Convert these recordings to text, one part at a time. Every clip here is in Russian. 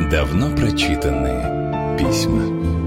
Давно прочитанные письма.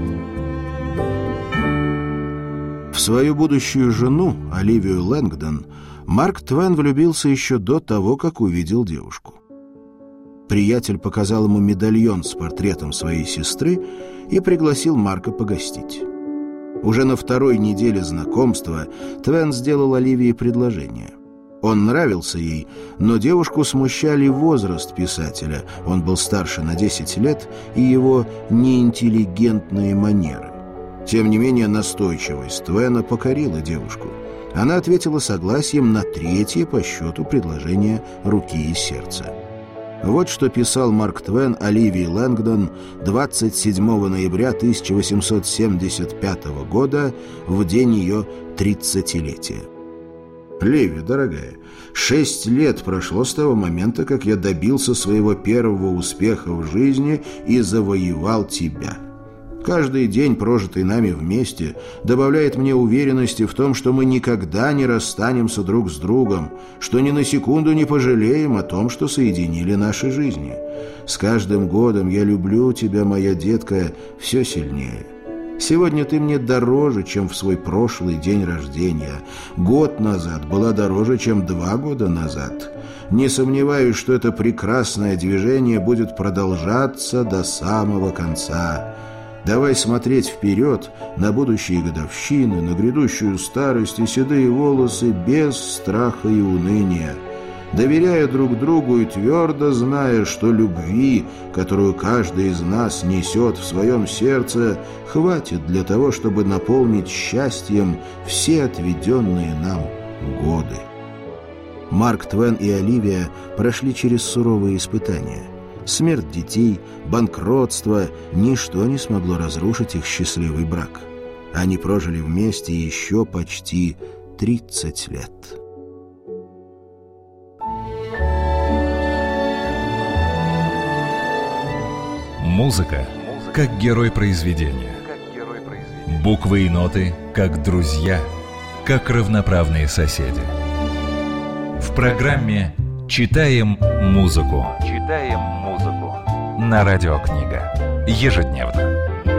В свою будущую жену, Оливию Лэнгдон, Марк Твен влюбился еще до того, как увидел девушку. Приятель показал ему медальон с портретом своей сестры и пригласил Марка погостить. Уже на второй неделе знакомства Твен сделал Оливии предложение. Он нравился ей, но девушку смущали возраст писателя, он был старше на 10 лет, и его неинтеллигентные манеры. Тем не менее, настойчивость Твена покорила девушку. Она ответила согласием на третье по счету предложение руки и сердца. Вот что писал Марк Твен Оливии Лэнгдон 27 ноября 1875 года, в день ее 30-летия. «Ливи, дорогая, 6 лет прошло с того момента, как я добился своего первого успеха в жизни и завоевал тебя. Каждый день, прожитый нами вместе, добавляет мне уверенности в том, что мы никогда не расстанемся друг с другом, что ни на секунду не пожалеем о том, что соединили наши жизни. С каждым годом я люблю тебя, моя детка, все сильнее. Сегодня ты мне дороже, чем в свой прошлый день рождения. Год назад была дороже, чем 2 года назад. Не сомневаюсь, что это прекрасное движение будет продолжаться до самого конца. Давай смотреть вперед на будущие годовщины, на грядущую старость и седые волосы без страха и уныния, доверяя друг другу и твердо зная, что любви, которую каждый из нас несет в своем сердце, хватит для того, чтобы наполнить счастьем все отведенные нам годы». Марк Твен и Оливия прошли через суровые испытания. Смерть детей, банкротство – ничто не смогло разрушить их счастливый брак. Они прожили вместе еще почти 30 лет. Музыка как герой произведения. Буквы и ноты как друзья, как равноправные соседи. В программе «Читаем музыку». На Радио Книга. Ежедневно.